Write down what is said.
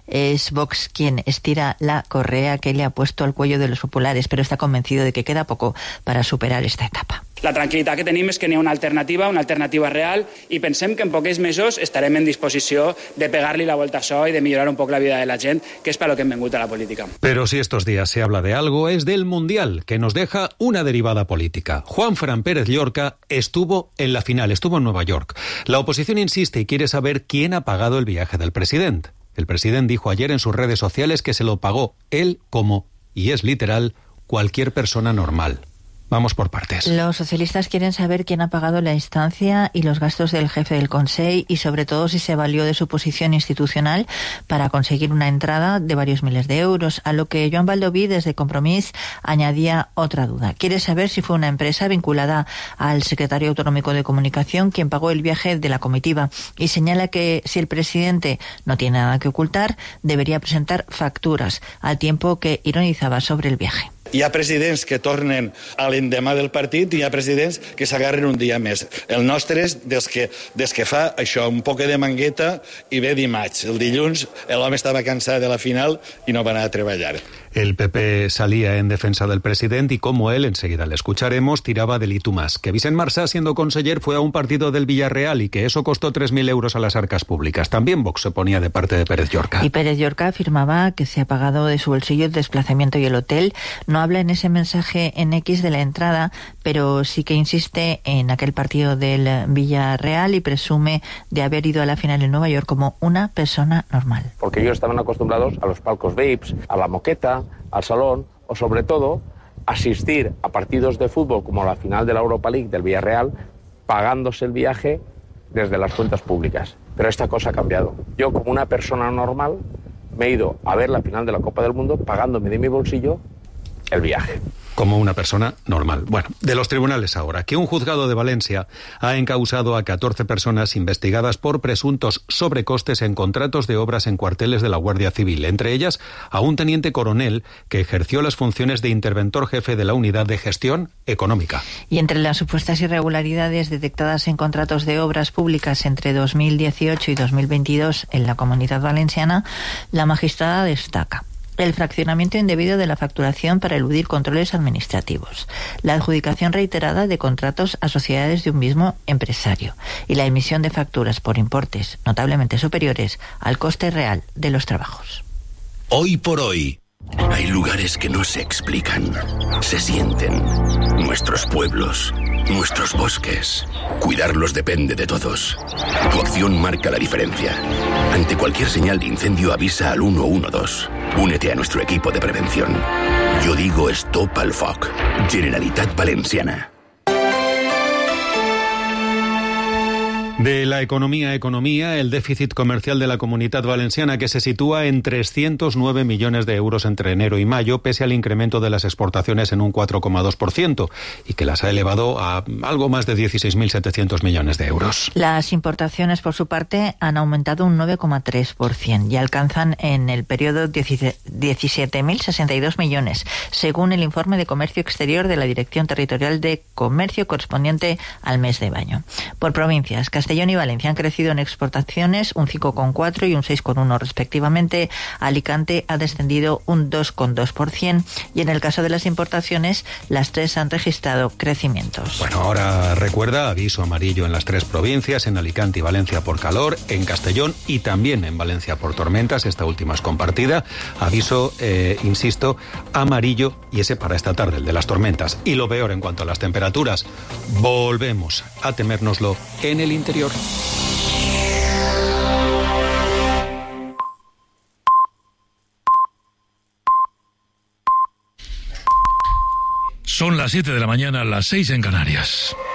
Es Vox quien estira la correa que le ha puesto al cuello de los populares, pero está convencido de que queda poco para superar esta etapa. La tranquil·litat que tenim és que n'hi ha una alternativa real, i pensem que en pocs mesos estarem en disposició de pegar-li la volta a això i de millorar un poc la vida de la gent, que és per lo que hem vengut a la política. Pero si estos días se habla de algo, es del Mundial, que nos deja una derivada política. Juanfran Pérez Llorca estuvo en la final, estuvo en Nueva York. La oposición insiste y quiere saber quién ha pagado el viaje del presidente. El presidente dijo ayer en sus redes sociales que se lo pagó él como, y es literal, cualquier persona normal. Vamos por partes. Los socialistas quieren saber quién ha pagado la estancia y los gastos del jefe del Consell y sobre todo si se valió de su posición institucional para conseguir una entrada de varios miles de euros, a lo que Joan Baldoví desde Compromís añadía otra duda. Quiere saber si fue una empresa vinculada al secretario autonómico de Comunicación quien pagó el viaje de la comitiva y señala que si el presidente no tiene nada que ocultar, debería presentar facturas, al tiempo que ironizaba sobre el viaje. Hi ha presidents que tornen a l'endemà del partit i hi ha presidents que s'agarren un dia més. El nostre és des que fa això, un poc de mangueta i ve dimarts. El dilluns l'home estava cansat de la final i no va anar a treballar. El PP salía en defensa del presidente y como él, enseguida le escucharemos, tiraba del y tú más. Que Vicent Marsá, siendo conseller, fue a un partido del Villarreal y que eso costó 3.000 euros a las arcas públicas. También Vox se ponía de parte de Pérez Llorca. Y Pérez Llorca afirmaba que se ha pagado de su bolsillo el desplazamiento y el hotel. No habla en ese mensaje en X de la entrada, pero sí que insiste en aquel partido del Villarreal y presume de haber ido a la final en Nueva York como una persona normal. Porque ellos estaban acostumbrados a los palcos VIPs, a la moqueta, al salón o sobre todo asistir a partidos de fútbol como la final de la Europa League del Villarreal pagándose el viaje desde las cuentas públicas. Pero esta cosa ha cambiado. Yo como una persona normal me he ido a ver la final de la Copa del Mundo pagándome de mi bolsillo el viaje. Como una persona normal. Bueno, de los tribunales ahora, que un juzgado de Valencia ha encausado a 14 personas investigadas por presuntos sobrecostes en contratos de obras en cuarteles de la Guardia Civil, entre ellas a un teniente coronel que ejerció las funciones de interventor jefe de la Unidad de Gestión Económica. Y entre las supuestas irregularidades detectadas en contratos de obras públicas entre 2018 y 2022 en la Comunidad Valenciana, la magistrada destaca el fraccionamiento indebido de la facturación para eludir controles administrativos, la adjudicación reiterada de contratos a sociedades de un mismo empresario y la emisión de facturas por importes notablemente superiores al coste real de los trabajos. Hoy por hoy, hay lugares que no se explican, se sienten. Nuestros pueblos, nuestros bosques. Cuidarlos depende de todos. Tu acción marca la diferencia. Ante cualquier señal de incendio avisa al 112. Únete a nuestro equipo de prevención. Yo digo Stop al Foc. Generalitat Valenciana. De la economía, el déficit comercial de la Comunidad Valenciana, que se sitúa en 309 millones de euros entre enero y mayo, pese al incremento de las exportaciones en un 4,2%, y que las ha elevado a algo más de 16.700 millones de euros. Las importaciones, por su parte, han aumentado un 9,3% y alcanzan en el periodo 17.062 millones, según el informe de Comercio Exterior de la Dirección Territorial de Comercio correspondiente al mes de mayo. Por provincias, Castellón y Valencia han crecido en exportaciones un 5,4 y un 6,1 respectivamente. Alicante ha descendido un 2,2% y en el caso de las importaciones, las tres han registrado crecimientos. Bueno, ahora recuerda, aviso amarillo en las tres provincias, en Alicante y Valencia por calor, en Castellón y también en Valencia por tormentas, esta última es compartida. Aviso, insisto, amarillo y ese para esta tarde, el de las tormentas. Y lo peor en cuanto a las temperaturas, volvemos a temérnoslo en el interior. Son las 7 de la mañana, las 6 en Canarias.